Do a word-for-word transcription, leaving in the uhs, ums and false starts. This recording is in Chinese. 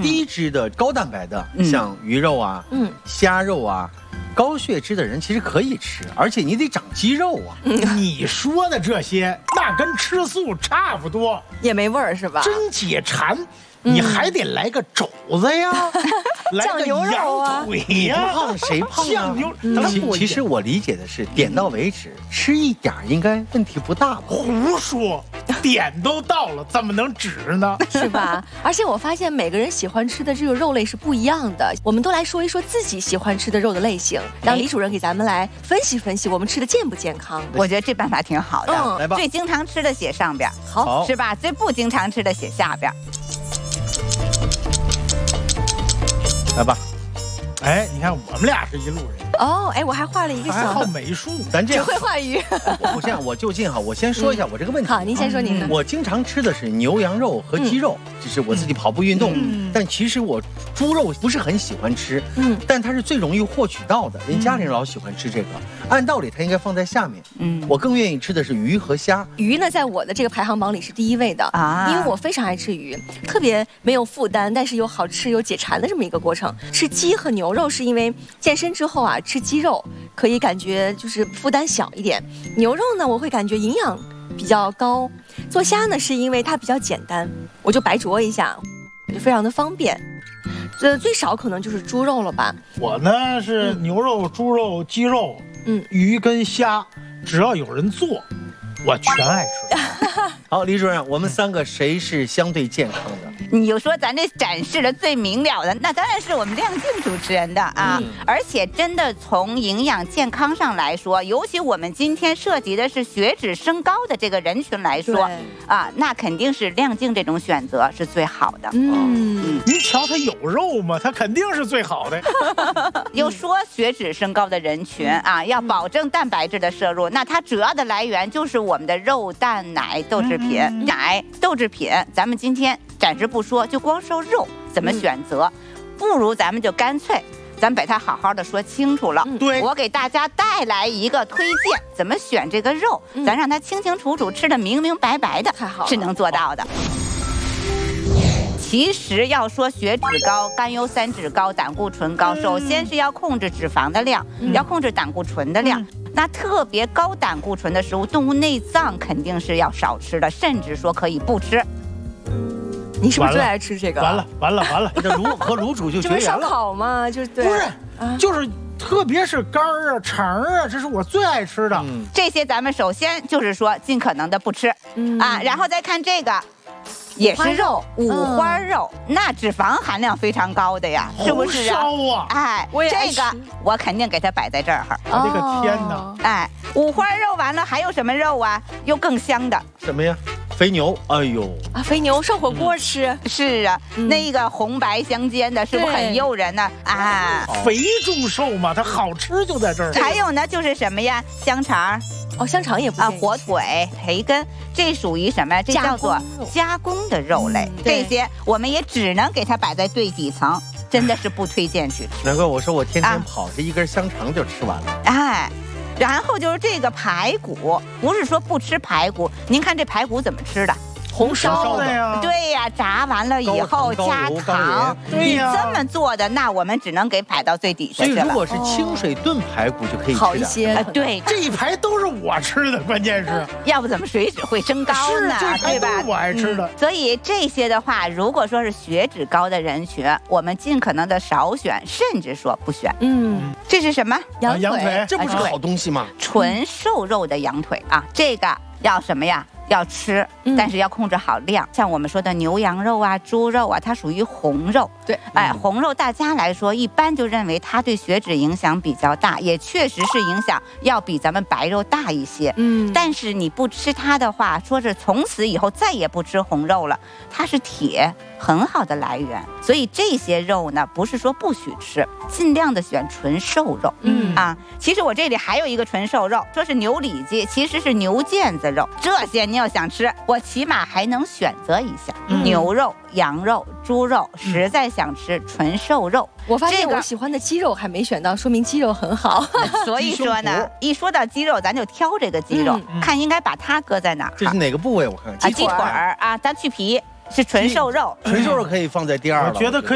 低脂的高蛋白的，像鱼肉啊、嗯、虾肉啊。高血脂的人其实可以吃，而且你得长肌肉啊。 你说的这些，那跟吃素差不多， 也没味儿是吧？ 真解馋。你还得来个肘子呀，来个羊腿呀， 不胖谁胖啊？ 酱牛， 其其实我理解的是，点到为止，吃一点应该问题不大吧？ 胡说，点都到了，怎么能止呢？ 是吧？而且我发现每个人喜欢吃的这个肉类是不一样的，我们都来说一说自己喜欢吃的肉的类型，让李主任给咱们来分析分析，我们吃的健不健康？ 我觉得这办法挺好的。 嗯， 来吧。 最经常吃的写上边， 好， 是吧？最不经常吃的写下边。 来吧， 哎，你看我们俩是一路人哦，哎，我还画了一个小， 还好美术， 咱这样只会画鱼。 我我这样，我就近哈，我先说一下我这个问题。 好，您先说您的。 我经常吃的是牛羊肉和鸡肉，这是我自己跑步运动。但其实我猪肉不是很喜欢吃，嗯，但它是最容易获取到的，人家里人老喜欢吃这个。按道理它应该放在下面，嗯，我更愿意吃的是鱼和虾。 鱼呢，在我的这个排行榜里是第一位的啊，因为我非常爱吃鱼，特别没有负担，但是又好吃又解馋的这么一个过程。吃鸡和牛肉是因为健身之后啊，吃鸡肉可以感觉就是负担小一点，牛肉呢我会感觉营养比较高。做虾呢是因为它比较简单，我就白灼一下，就非常的方便。这最少可能就是猪肉了吧？ 我呢是牛肉、猪肉、鸡肉，嗯，鱼跟虾，只要有人做，我全爱吃。 好，李主任，我们三个谁是相对健康的？ 你就说咱这展示的最明了的，那当然是我们亮静主持人的啊！嗯、而且真的从营养健康上来说，尤其我们今天涉及的是血脂升高的这个人群来说啊，那肯定是亮静这种选择是最好的。 嗯，您瞧他有肉吗？他肯定是最好的。 又说血脂升高的人群啊，要保证蛋白质的摄入，那它主要的来源就是我们的肉、蛋、奶、豆制品。嗯、奶、豆制品，咱们今天暂时不说，就光说肉怎么选择，嗯、不如咱们就干脆，咱把它好好的说清楚了。 对， 我给大家带来一个推荐，怎么选这个肉，嗯、咱让它清清楚楚，吃的明明白白的， 太好了， 是能做到的。其实要说血脂高、甘油三酯高、胆固醇高，首先是要控制脂肪的量，嗯、要控制胆固醇的量。嗯那特别高胆固醇的食物，动物内脏肯定是要少吃的，甚至说可以不吃。 你是不是最爱吃这个？ 完了完了完了， 这卤和卤煮就绝缘了。 烧烤嘛，就是对。 不是，啊、就是特别是肝儿啊、肠啊，这是我最爱吃的。 嗯、这些咱们首先就是说尽可能的不吃，嗯、啊，然后再看这个。也是肉，五花肉，嗯、那脂肪含量非常高的呀，是不是啊？ 烧啊！ 哎，这个我肯定给它摆在这儿。 我的个天哪！ 哎，五花肉完了还有什么肉啊？又更香的什么呀？肥牛，哎呦啊，肥牛上火锅吃。 嗯、是啊，嗯、那个红白相间的，是不是很诱人呢？啊， 肥中瘦嘛，它好吃就在这儿。 还有呢，就是什么呀？香肠。 哦，香肠也不啊，火腿、培根，这属于什么呀？这叫做加工的肉类。嗯、这些我们也只能给它摆在最底层，真的是不推荐去吃。 难怪我说我天天跑，这、啊、一根香肠就吃完了。 哎，然后就是这个排骨，不是说不吃排骨，您看这排骨怎么吃的？ 红烧的呀， 对呀，炸完了以后加糖， 对呀， 你这么做的，那我们只能给排到最底下去了。 所以如果是清水炖排骨就可以吃好一些。 啊、对， 这一排都是我吃的，关键是， 要不怎么水脂会升高呢？ 对吧？我爱吃的、 嗯。所以这些的话，如果说是血脂高的人群，我们尽可能的少选，甚至说不选。嗯，这是什么？ 羊腿， 羊腿， 这不是好东西吗？ 纯瘦肉的羊腿啊，这个要什么呀？要吃，但是要控制好量。嗯、像我们说的牛羊肉啊、猪肉啊，它属于红肉。 对， 哎，红肉大家来说，一般就认为它对血脂影响比较大，也确实是影响要比咱们白肉大一些。嗯，但是你不吃它的话，说是从此以后再也不吃红肉了，它是铁很好的来源。所以这些肉呢，不是说不许吃，尽量的选纯瘦肉。嗯啊，其实我这里还有一个纯瘦肉，说是牛里脊，其实是牛腱子肉。这些你要想吃，我起码还能选择一下、嗯、牛肉、羊肉、猪肉。实在想吃纯瘦肉， 我发现我喜欢的鸡肉还没选到，说明鸡肉很好。 所以说呢，一说到鸡肉，咱就挑这个鸡肉，嗯、看应该把它搁在哪儿。 这是哪个部位？我看看。 啊，鸡腿儿啊，咱去皮，是纯瘦肉。 纯瘦肉可以放在第二了。 我觉得可以。